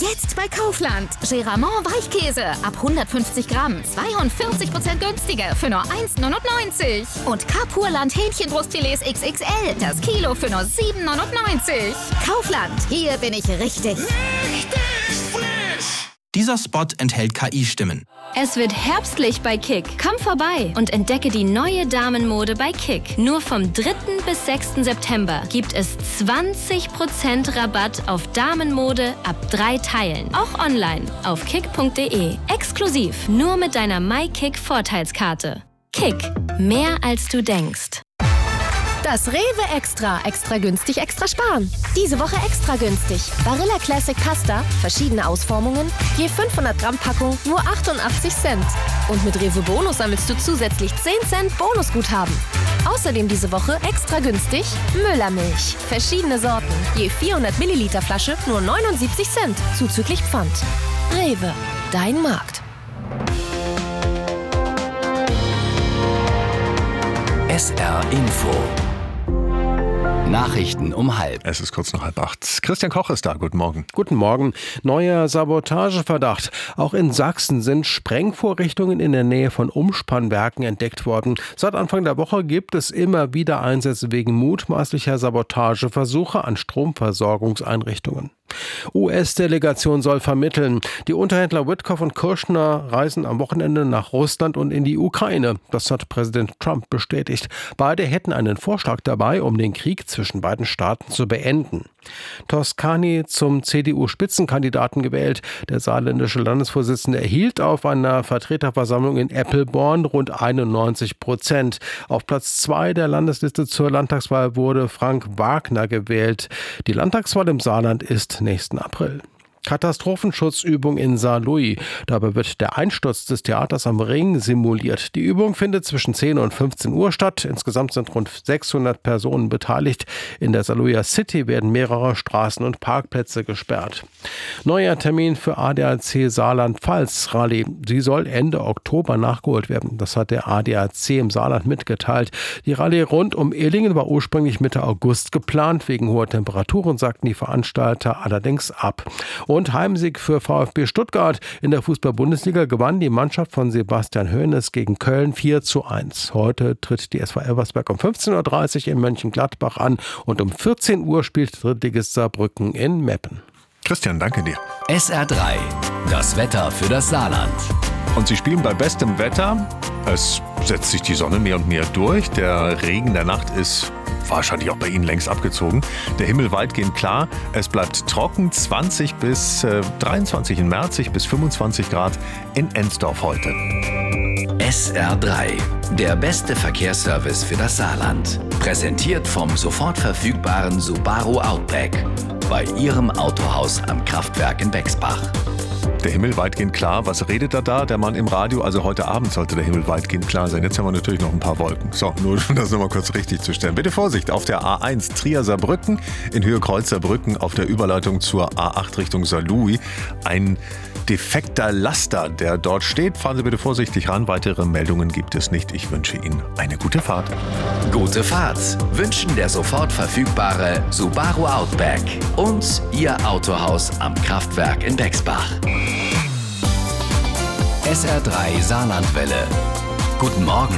Jetzt bei Kaufland. Geramont Weichkäse ab 150 Gramm 42% günstiger für nur 1,99. Und Kapurland Hähnchenbrustfilets XXL, das Kilo für nur 7,99. Kaufland, hier bin ich richtig. Dieser Spot enthält KI-Stimmen. Es wird herbstlich bei Kick. Komm vorbei und entdecke die neue Damenmode bei Kick. Nur vom 3. bis 6. September gibt es 20% Rabatt auf Damenmode ab 3 Teilen. Auch online auf kick.de. Exklusiv nur mit deiner MyKick-Vorteilskarte. Kick. Mehr als du denkst. Das Rewe Extra. Extra günstig, extra sparen. Diese Woche extra günstig. Barilla Classic Pasta, verschiedene Ausformungen, je 500 Gramm Packung, nur 88 Cent. Und mit Rewe Bonus sammelst du zusätzlich 10 Cent Bonusguthaben. Außerdem diese Woche extra günstig Müllermilch. Verschiedene Sorten, je 400 Milliliter Flasche, nur 79 Cent, zuzüglich Pfand. Rewe, dein Markt. SR Info. Nachrichten um 7:30. Es ist kurz nach 7:30. Christian Koch ist da. Guten Morgen. Guten Morgen. Neuer Sabotageverdacht. Auch in Sachsen sind Sprengvorrichtungen in der Nähe von Umspannwerken entdeckt worden. Seit Anfang der Woche gibt es immer wieder Einsätze wegen mutmaßlicher Sabotageversuche an Stromversorgungseinrichtungen. US-Delegation soll vermitteln. Die Unterhändler Witkoff und Kirschner reisen am Wochenende nach Russland und in die Ukraine. Das hat Präsident Trump bestätigt. Beide hätten einen Vorschlag dabei, um den Krieg zwischen beiden Staaten zu beenden. Toscani zum CDU-Spitzenkandidaten gewählt. Der saarländische Landesvorsitzende erhielt auf einer Vertreterversammlung in Eppelborn rund 91%. Auf Platz 2 der Landesliste zur Landtagswahl wurde Frank Wagner gewählt. Die Landtagswahl im Saarland ist nächsten April. Katastrophenschutzübung in Saarlouis. Dabei wird der Einsturz des Theaters am Ring simuliert. Die Übung findet zwischen 10 und 15 Uhr statt. Insgesamt sind rund 600 Personen beteiligt. In der Saarlouier City werden mehrere Straßen und Parkplätze gesperrt. Neuer Termin für ADAC Saarland-Pfalz-Rallye. Sie soll Ende Oktober nachgeholt werden. Das hat der ADAC im Saarland mitgeteilt. Die Rallye rund um Illingen war ursprünglich Mitte August geplant. Wegen hoher Temperaturen sagten die Veranstalter allerdings ab. Und Heimsieg für VfB Stuttgart. In der Fußball-Bundesliga gewann die Mannschaft von Sebastian Hoeneß gegen Köln 4:1. Heute tritt die SV Elversberg um 15:30 Uhr in Mönchengladbach an und um 14 Uhr spielt Drittligist Saarbrücken in Meppen. Christian, danke dir. SR3. Das Wetter für das Saarland. Und sie spielen bei bestem Wetter. Es setzt sich die Sonne mehr und mehr durch. Der Regen der Nacht ist wahrscheinlich auch bei Ihnen längst abgezogen. Der Himmel weitgehend klar. Es bleibt trocken. 20 bis 23 in Merzig bis 25 Grad in Ensdorf heute. SR3. Der beste Verkehrsservice für das Saarland. Präsentiert vom sofort verfügbaren Subaru Outback. Bei Ihrem Autohaus am Kraftwerk in Bexbach. Der Himmel weitgehend klar. Was redet er da? Der Mann im Radio. Also heute Abend sollte der Himmel weitgehend klar sein. Jetzt haben wir natürlich noch ein paar Wolken. So, nur um das nochmal kurz richtig zu stellen. Bitte Vorsicht auf der A1 Trier-Saarbrücken, in Höhe Kreuz-Saarbrücken auf der Überleitung zur A8 Richtung Saarlouis. Ein defekter Laster, der dort steht. Fahren Sie bitte vorsichtig ran. Weitere Meldungen gibt es nicht. Ich wünsche Ihnen eine gute Fahrt. Gute Fahrt wünschen der sofort verfügbare Subaru Outback und Ihr Autohaus am Kraftwerk in Bexbach. SR3 Saarlandwelle. Guten Morgen.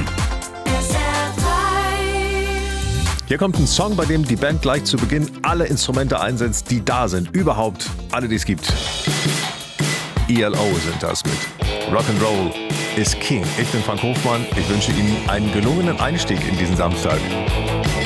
Hier kommt ein Song, bei dem die Band gleich zu Beginn alle Instrumente einsetzt, die da sind. Überhaupt alle, die es gibt. ELO sind das mit Rock'n'Roll is King. Ich bin Frank Hofmann. Ich wünsche Ihnen einen gelungenen Einstieg in diesen Samstag.